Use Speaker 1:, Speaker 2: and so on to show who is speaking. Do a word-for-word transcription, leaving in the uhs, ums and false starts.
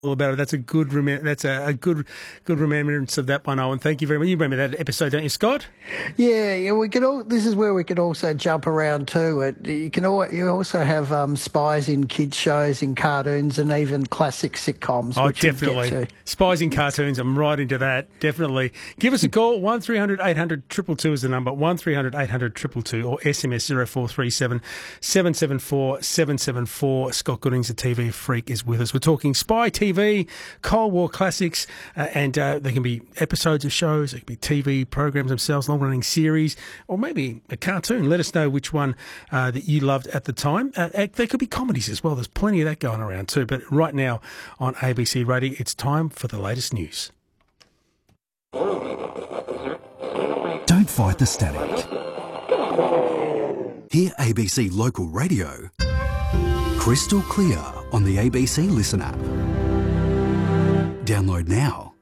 Speaker 1: all about it. That's a good rem- That's a, a good good remembrance of that one, Owen. Thank you very much. You remember that episode, don't you, Scott?
Speaker 2: Yeah, yeah. We could all. This is where we could also jump around too. It, you can. All, you also have um, spies in kids shows, in cartoons, and even classic sitcoms.
Speaker 1: Oh,
Speaker 2: which
Speaker 1: definitely.
Speaker 2: Get to.
Speaker 1: Spies in cartoons. I'm right into that. Definitely. Give us a call. One three hundred eight hundred two two two is the number. One three hundred eight hundred two two two or S M S zero four three seven seven seven four seven seven four. Scott Goodings, the T V freak, is with us. We're talking Spy T V, Cold War classics, uh, and uh, they can be episodes of shows, they can be T V programs themselves, long-running series, or maybe a cartoon. Let us know which one uh, that you loved at the time. Uh, there could be comedies as well. There's plenty of that going around too. But right now on A B C Radio, it's time for the latest news.
Speaker 3: Don't fight the static. Hear A B C Local Radio crystal clear on the A B C Listen app. Download now.